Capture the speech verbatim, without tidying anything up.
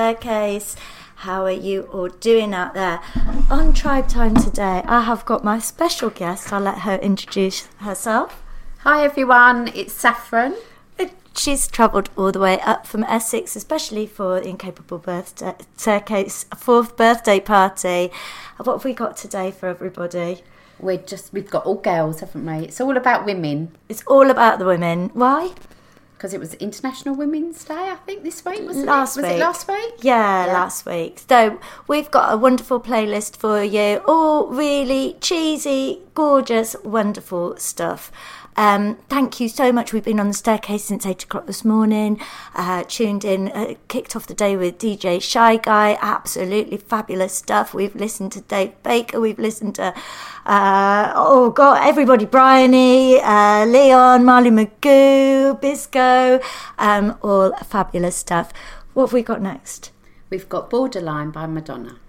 Staircase. How are you all doing out there? On Tribe Time today, I have got my special guest. I'll let her introduce herself. Hi everyone, it's Saffron. She's travelled all the way up from Essex, especially for the Incapable Birthday Staircase fourth birthday party. What have we got today for everybody? We're just, we've got all girls, haven't we? It's all about women. It's all about the women. Why? Because it was International Women's Day, I think, this week, wasn't last it? Was week. it last week? Yeah, yeah, last week. So we've got a wonderful playlist for you. All really cheesy, gorgeous, wonderful stuff. Um, thank you so much. We've been on the staircase since eight o'clock this morning, uh, tuned in, uh, kicked off the day with D J Shy Guy, absolutely fabulous stuff. We've listened to Dave Baker, we've listened to, uh, oh God, everybody, Bryony, uh, Leon, Marley Magoo, Bisco, um, all fabulous stuff. What have we got next? We've got Borderline by Madonna.